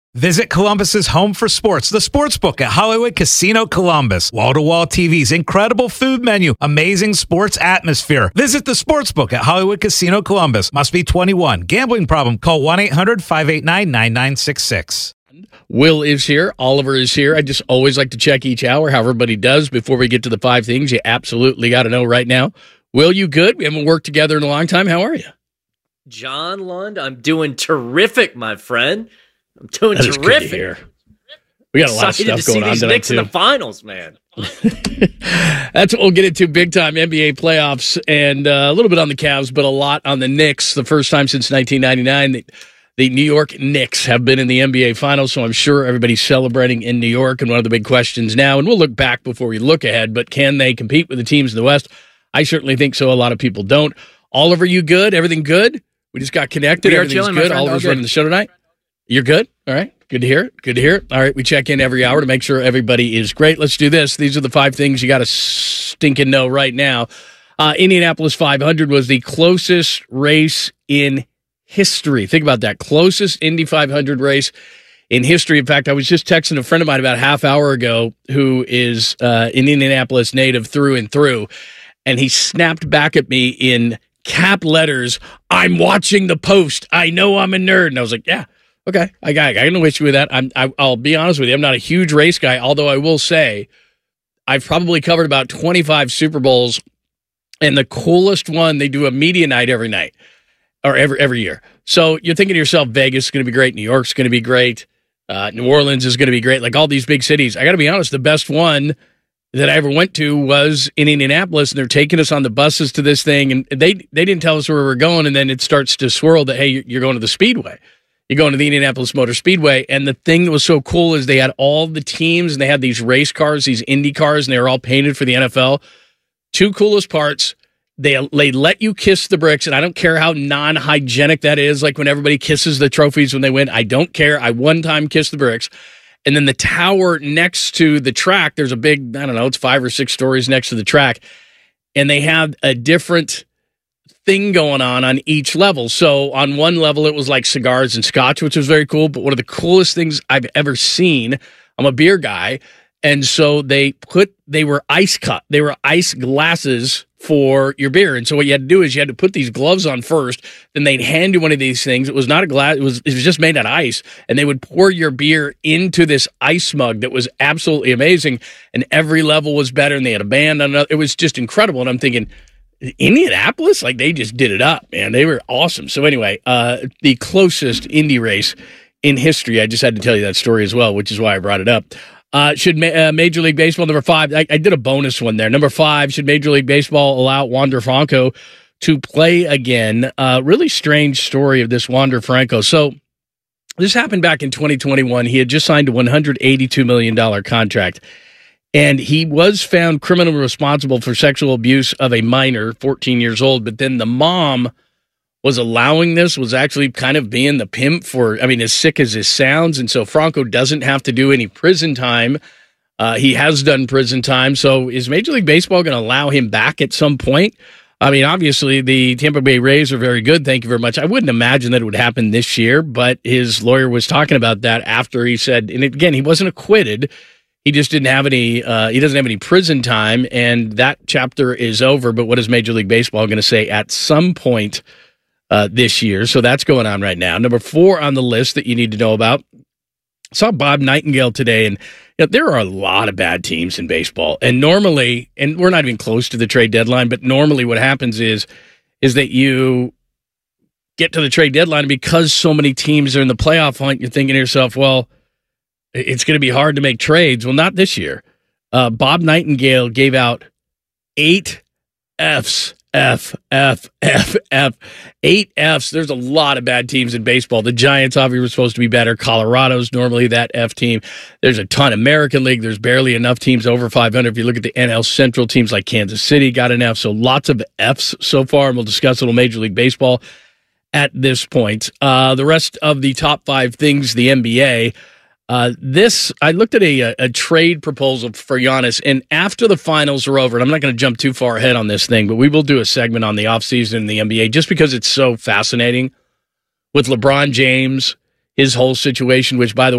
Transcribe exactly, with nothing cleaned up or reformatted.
Visit Columbus's home for sports, the Sportsbook at Hollywood Casino Columbus. Wall-to-wall T Vs, incredible food menu, amazing sports atmosphere. Visit the Sportsbook at Hollywood Casino Columbus. Must be twenty-one. Gambling problem? Call one eight hundred five eight nine nine nine six six. Will is here. Oliver is here. I just always like to check each hour how everybody does before we get to the five things you absolutely got to know right now. Will, you good? We haven't worked together in a long time. How are you? John Lund, I'm doing terrific, my friend. I'm doing that terrific. Is good to hear. We got a lot of stuff to going on these tonight, Knicks too. in the finals, man. That's what we'll get into, big-time N B A playoffs, and uh, a little bit on the Cavs, but a lot on the Knicks. The first time since nineteen ninety-nine, the, the New York Knicks have been in the N B A Finals, so I'm sure everybody's celebrating in New York, and one of the big questions now, and we'll look back before we look ahead, but can they compete with the teams in the West? I certainly think so. A lot of people don't. Oliver, you good? Everything good? We just got connected. We are Everything's chilling, my good. friend. Oliver's All good. running the show tonight. You're good? All right. Good to hear it. Good to hear it. All right. We check in every hour to make sure everybody is great. Let's do this. These are the five things you got to stinking know right now. Uh, Indianapolis five hundred was the closest race in history. Think about that. Closest Indy five hundred race in history. In fact, I was just texting a friend of mine about a half hour ago who is uh, an Indianapolis native through and through, and he snapped back at me in cap letters, "I'm watching the Post. I know I'm a nerd." And I was like, yeah, okay. I got, I got no issue with that. I'm, I, I'll be honest with you. I'm not a huge race guy, although I will say I've probably covered about twenty-five Super Bowls, and the coolest one, they do a media night every night or every, every year. So you're thinking to yourself, Vegas is going to be great. New York's going to be great. Uh, New Orleans is going to be great. Like all these big cities. I got to be honest, the best one that I ever went to was in Indianapolis, and they're taking us on the buses to this thing, and they they didn't tell us where we were going, and then it starts to swirl that, hey, you're going to the Speedway. You're going to the Indianapolis Motor Speedway, and the thing that was so cool is they had all the teams, and they had these race cars, these Indy cars, and they were all painted for the N F L. Two coolest parts, they, they let you kiss the bricks, and I don't care how non-hygienic that is, like when everybody kisses the trophies when they win. I don't care. I one time kissed the bricks. And then the tower next to the track, there's a big, I don't know, it's five or six stories next to the track. And they have a different thing going on on each level. So on one level, it was like cigars and scotch, which was very cool. But one of the coolest things I've ever seen, I'm a beer guy. And so they put, they were ice cut. They were ice glasses for your beer. And so what you had to do is you had to put these gloves on first, then they'd hand you one of these things. It was not a glass, it was it was just made out of ice, and they would pour your beer into this ice mug that was absolutely amazing, and every level was better, and they had a band on it. It was just incredible, and I'm thinking, Indianapolis? Like, they just did it up, man. They were awesome. So anyway, uh, the closest Indy race in history, I just had to tell you that story as well, which is why I brought it up. Uh, should ma- uh, Major League Baseball, number five, I, I did a bonus one there. Number five, should Major League Baseball allow Wander Franco to play again? Uh, really strange story of this Wander Franco. So this happened back in twenty twenty-one. He had just signed a one hundred eighty-two million dollars contract, and he was found criminally responsible for sexual abuse of a minor, fourteen years old, but then the mom was allowing this, was actually kind of being the pimp for, I mean, as sick as this sounds. And so Franco doesn't have to do any prison time. Uh, he has done prison time. So is Major League Baseball going to allow him back at some point? I mean, obviously, the Tampa Bay Rays are very good. Thank you very much. I wouldn't imagine that it would happen this year, but his lawyer was talking about that after he said, and again, he wasn't acquitted. He just didn't have any, uh, he doesn't have any prison time, and that chapter is over. But what is Major League Baseball going to say at some point Uh, this year? So that's going on right now. Number four on the list that you need to know about. I saw Bob Nightingale today, and you know, there are a lot of bad teams in baseball. And normally, and we're not even close to the trade deadline, but normally what happens is, is that you get to the trade deadline, and because so many teams are in the playoff hunt, you're thinking to yourself, well, it's going to be hard to make trades. Well, not this year. Uh, Bob Nightingale gave out eight Fs. F, F, F, F, eight Fs. There's a lot of bad teams in baseball. The Giants obviously were supposed to be better. Colorado's normally that F team. There's a ton. American League, there's barely enough teams over five hundred. If you look at the N L Central, teams like Kansas City got an F. So lots of Fs so far, and we'll discuss a little Major League Baseball at this point. Uh, the rest of the top five things, the N B A. Uh, this, I looked at a, a, a trade proposal for Giannis, and after the finals are over, and I'm not going to jump too far ahead on this thing, but we will do a segment on the offseason in the N B A just because it's so fascinating with LeBron James, his whole situation, which, by the way,